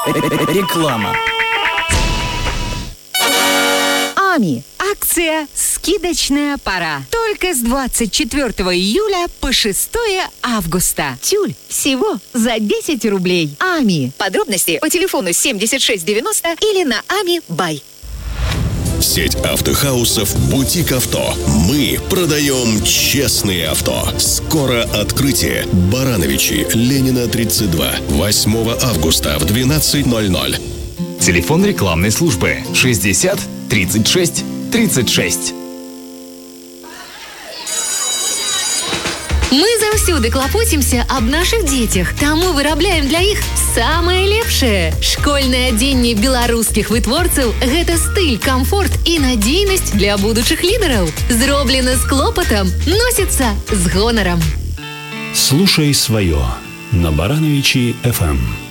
Реклама. АМИ. Акция «Скидочная пора». Только с 24 июля по 6 августа. Тюль всего за 10 рублей. АМИ. Подробности по телефону 7690 или на АМИ Бай. Сеть автохаусов «Бутик Авто». Мы продаем честные авто. Скоро открытие. Барановичи, Ленина, 32. 8 августа в 12:00. Телефон рекламной службы 60 36 36. Мы заўсёды клапоцімся аб нашых дзецях, таму вырабляем для іх самае лепшае. Школьнае адзенне беларускіх вытворцаў – гэта стыль, камфорт і надзейнасць для будучых лідараў. Зроблена з клопатам, носіцца з гонарам. Слушай свое на Барановичи FM.